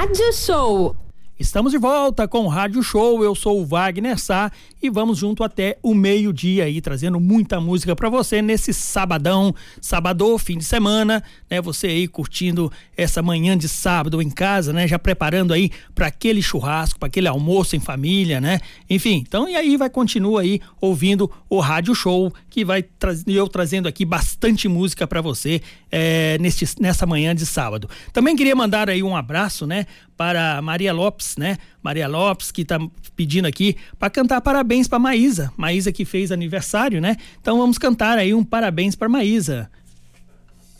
Rádio Show. Estamos de volta com o Rádio Show, eu sou o Wagner Sá e vamos junto até o meio-dia aí, trazendo muita música pra você nesse sabadão, fim de semana, né? Você aí curtindo essa manhã de sábado em casa, né? Já preparando aí pra aquele churrasco, pra aquele almoço em família, né? Enfim, então e aí continua aí ouvindo o Rádio Show, que eu trazendo aqui bastante música pra você nessa manhã de sábado. Também queria mandar aí um abraço, né? Para Maria Lopes, né? Maria Lopes, que tá pedindo aqui para cantar parabéns para Maísa que fez aniversário, né? Então vamos cantar aí um parabéns para Maísa.